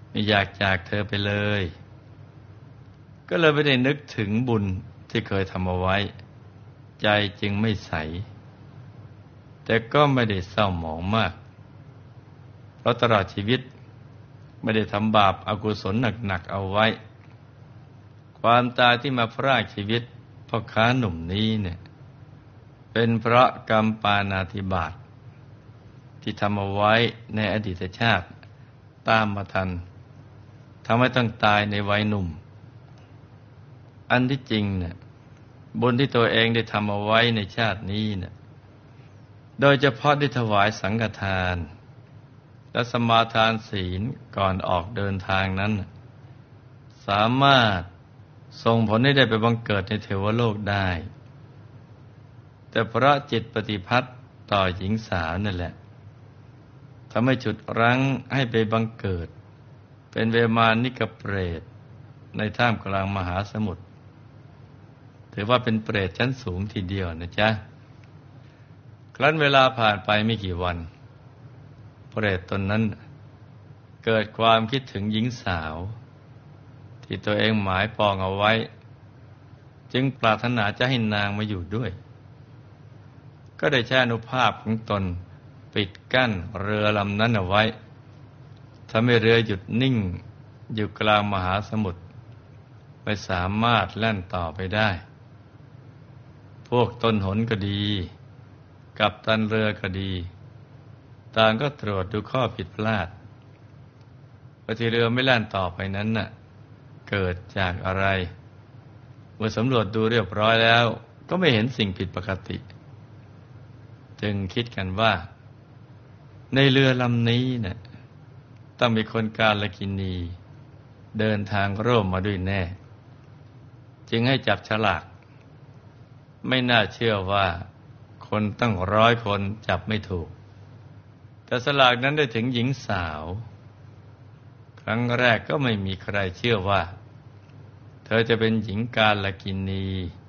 ไม่อยากจากเธอไปเลยก็เลยไม่ได้นึกถึงบุญที่เคยทำเอาไว้ใจจึงไม่ใสแต่ก็ไม่ได้เศร้าหมองมากเพราะตลอดชีวิตไม่ได้ทำบาปอกุศลหนักๆเอาไว้ความตายที่มาพรากชีวิตพ่อค้าหนุ่มนี้เนี่ยเป็นเพราะกรรมปาณาติบาตที่ทำเอาไว้ในอดีตชาติตามมาทันทำให้ต้องตายในวัยหนุ่มอันที่จริงเนี่ยบุญที่ตัวเองได้ทำเอาไว้ในชาตินี้เนี่ยโดยเฉพาะได้ถวายสังฆทานและสมาทานศีลก่อนออกเดินทางนั้นสามารถส่งผลให้ได้ไปบังเกิดในเทวโลกได้แต่เพราะจิตปฏิภัทธ์ต่อหญิงสาวนั่นแหละทำให้ฉุดรั้งให้ไปบังเกิดเป็นเวมานิกเปรตในท่ามกลางมหาสมุทรถือว่าเป็นเปรตชั้นสูงทีเดียวนะจ๊ะครั้นเวลาผ่านไปไม่กี่วันเปรตตนนั้นเกิดความคิดถึงหญิงสาวที่ตัวเองหมายปองเอาไว้จึงปรารถนาจะให้นางมาอยู่ด้วยก็ได้ใช้อานุภาพของตนปิดกั้นเรือลำนั้นเอาไว้ทำให้เรือหยุดนิ่งอยู่กลางมหาสมุทรไม่สามารถแล่นต่อไปได้พวกต้นหนก็ดีกัปตันเรือก็ดีต่างก็ตรวจดูข้อผิดพลาดว่าที่เรือไม่แล่นต่อไปนั้นน่ะเกิดจากอะไรเมื่อสำรวจดูเรียบร้อยแล้วก็ไม่เห็นสิ่งผิดปกติจึงคิดกันว่าในเรือลำนี้น่ะต้องมีคนกาลกิณีเดินทางร่วมมาด้วยแน่จึงให้จับฉลากไม่น่าเชื่อว่าคนตั้ง100 คนจับไม่ถูกแต่สลากนั้นได้ถึงหญิงสาวครั้งแรกก็ไม่มีใครเชื่อว่าเธอจะเป็นหญิงกาลกิณี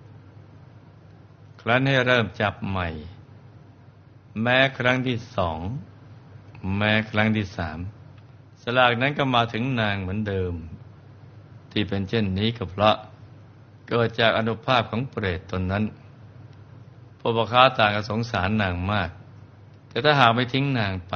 ครั้นให้เริ่มจับใหม่แม้ครั้งที่2แม้ครั้งที่3สลากนั้นก็มาถึงนางเหมือนเดิมที่เป็นเช่นนี้ก็เพราะเกิดจากอานุภาพของเปรตตนนั้นพวกพ่อค้าต่างก็สงสารนางมากแต่ถ้าหากไม่ทิ้งนางไป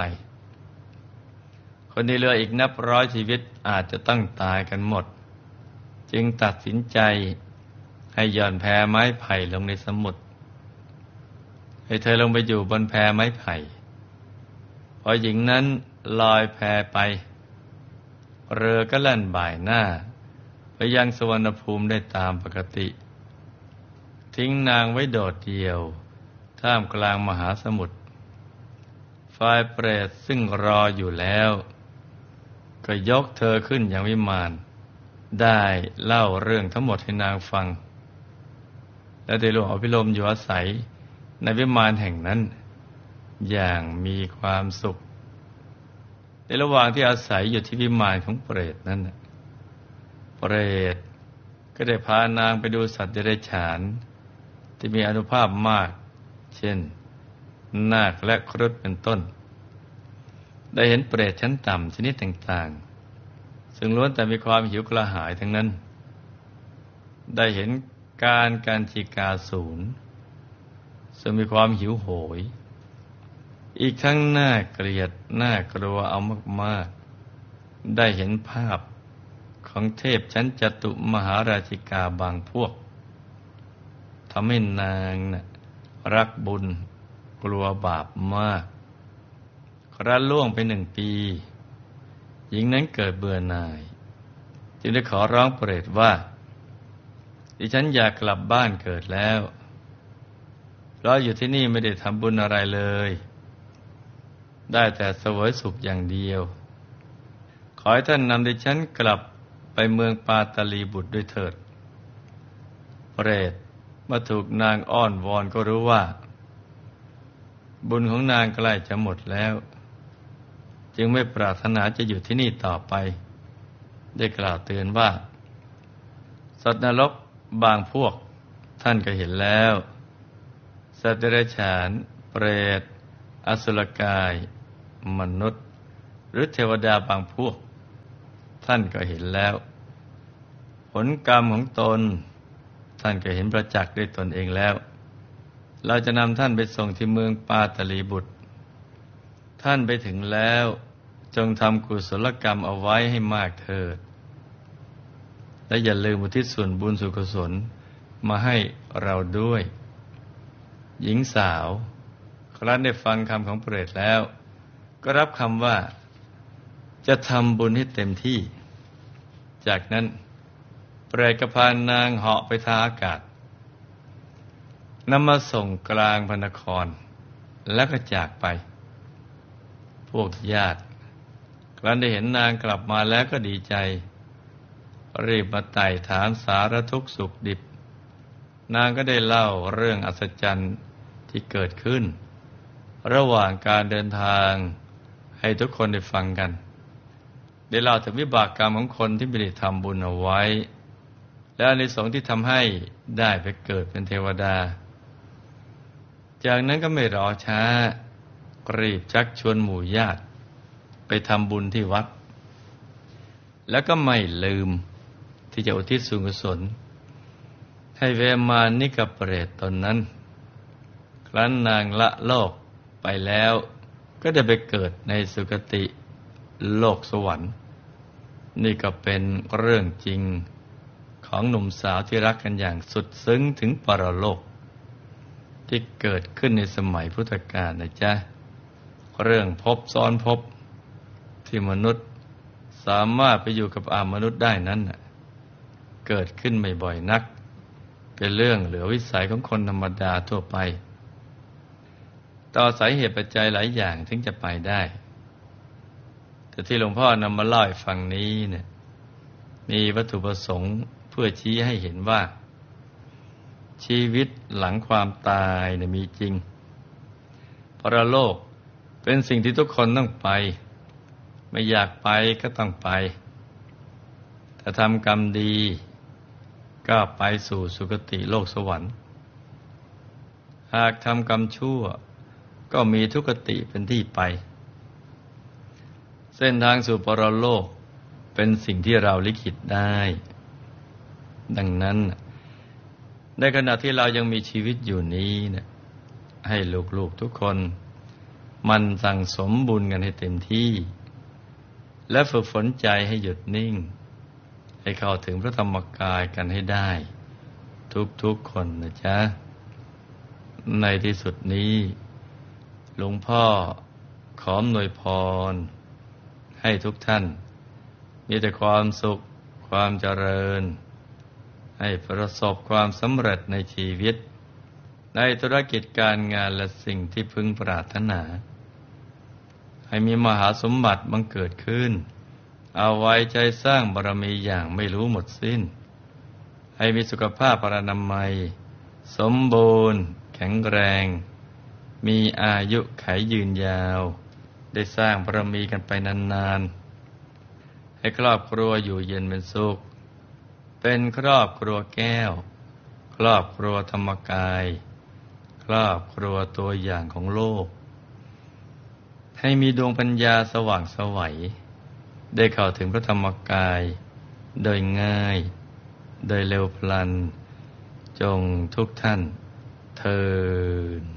คนในเรืออีกนับร้อยชีวิตอาจจะต้องตายกันหมดจึงตัดสินใจให้หย่อนแพไม้ไผ่ลงในสมุทรให้เธอลงไปอยู่บนแพไม้ไผ่พอหญิงนั้นลอยแพไปเรือก็แล่นบ่ายหน้าไปยังสุวรรณภูมิได้ตามปกติทิ้งนางไว้โดดเดี่ยวท่ามกลางมหาสมุทรฝ่ายเปรตซึ่งรออยู่แล้วก็ยกเธอขึ้นอย่างวิมานได้เล่าเรื่องทั้งหมดให้นางฟังและได้ร่วมอภิรมย์อยู่อาศัยในวิมานแห่งนั้นอย่างมีความสุขในระหว่างที่อาศัยอยู่ที่วิมานของเปรตนั้นเปรตก็ได้พานางไปดูสัตว์เดรัจฉานที่มีอานุภาพมากเช่นนาคและครุฑเป็นต้นได้เห็นเปรตชั้นต่ำชนิดต่างๆซึ่งล้วนแต่มีความหิวกระหายทั้งนั้นได้เห็นการชีกาสูรซึ่งมีความหิวโหยอีกทั้งน่าเกลียดน่ากลัวเอามากๆได้เห็นภาพของเทพชั้นจตุมหาราชิกาบางพวกทำให้นางรักบุญกลัวบาปมากครั้นล่วงไป1 ปีหญิงนั้นเกิดเบื่อหน่ายจึงได้ขอร้องเปรตว่าดิฉันอยากกลับบ้านเกิดแล้วเพราะอยู่ที่นี่ไม่ได้ทำบุญอะไรเลยได้แต่เสวยสุขอย่างเดียวขอให้ท่านนำดิฉันกลับไปเมืองปาตาลีบุตรด้วยเถิดเปรตเมื่อถูกนางอ้อนวอนก็รู้ว่าบุญของนางใกล้จะหมดแล้วจึงไม่ปรารถนาจะอยู่ที่นี่ต่อไปได้กล่าวเตือนว่าสัตว์นรกบางพวกท่านก็เห็นแล้วสัตว์เดรัจฉานเปรตอสุรกายมนุษย์หรือเทวดาบางพวกท่านก็เห็นแล้วผลกรรมของตนท่านก็เห็นประจักษ์ด้วยตนเองแล้วเราจะนำท่านไปส่งที่เมืองปาตลีบุตรท่านไปถึงแล้วจงทำกุศลกรรมเอาไว้ให้มากเถิดและอย่าลืมอุทิศส่วนบุญส่วนกุศลมาให้เราด้วยหญิงสาวครั้นได้ฟังคำของเปรตแล้วก็รับคำว่าจะทำบุญให้เต็มที่จากนั้นเปรตก็พานางเหาะไปทางอากาศนำมาส่งกลางพระนครแล้วก็จากไปพวกญาติครั้นได้เห็นนางกลับมาแล้วก็ดีใจรีบมาไต่ถามสารทุกข์สุขดิบนางก็ได้เล่าเรื่องอัศจรรย์ที่เกิดขึ้นระหว่างการเดินทางให้ทุกคนได้ฟังกันได้เล่าถึงวิบากกรรมของคนที่ไม่ได้ทำบุญเอาไว้และอานิสงส์ที่ทำให้ได้ไปเกิดเป็นเทวดาจากนั้นก็ไม่รอช้ารีบชักชวนหมู่ญาติไปทำบุญที่วัดแล้วก็ไม่ลืมที่จะอุทิศส่วนกุศลให้เวมานิกเปรตตนนั้นครั้นนางละโลกไปแล้วก็ได้ไปเกิดในสุคติโลกสวรรค์นี่ก็เป็นเรื่องจริงของหนุ่มสาวที่รักกันอย่างสุดซึ้งถึงปรโลกที่เกิดขึ้นในสมัยพุทธกาลนะจ๊ะเรื่องภพซ้อนภพที่มนุษย์สามารถไปอยู่กับมนุษย์ได้นั้นเกิดขึ้นไม่บ่อยนักเป็นเรื่องเหลือวิสัยของคนธรรมดาทั่วไปต่อสาเหตุปัจจัยหลายอย่างถึงจะไปได้แต่ที่หลวงพ่อนำมาเล่าให้ฟังนี้เนี่ยมีวัตถุประสงค์เพื่อชี้ให้เห็นว่าชีวิตหลังความตายเนี่ยมีจริงปรโลกเป็นสิ่งที่ทุกคนต้องไปไม่อยากไปก็ต้องไปถ้าทำกรรมดีก็ไปสู่สุคติโลกสวรรค์หากทำกรรมชั่วก็มีทุกติเป็นที่ไปเส้นทางสู่ปรโลกเป็นสิ่งที่เราลิขิตได้ดังนั้นในขณะที่เรายังมีชีวิตอยู่นี้เนี่ยให้ลูกๆทุกคนมันสั่งสมบุญกันให้เต็มที่และฝึกฝนใจให้หยุดนิ่งให้เข้าถึงพระธรรมกายกันให้ได้ทุกคนนะจ๊ะในที่สุดนี้หลวงพ่อขออำนวยพรให้ทุกท่านมีแต่ความสุขความเจริญให้ประสบความสำเร็จในชีวิตในธุรกิจการงานและสิ่งที่พึงปรารถนาให้มีมหาสมบัติบังเกิดขึ้นเอาไว้ใจสร้างบารมีอย่างไม่รู้หมดสิ้นให้มีสุขภาพพรรณนามัยสมบูรณ์แข็งแรงมีอายุขัยยืนยาวได้สร้างบารมีกันไปนานๆให้ครอบครัวอยู่เย็นเป็นสุขเป็นครอบครัวแก้วครอบครัวธรรมกายครอบครัวตัวอย่างของโลกให้มีดวงปัญญาสว่างไสวได้เข้าถึงพระธรรมกายโดยง่ายโดยเร็วพลันจงทุกท่านเทอญ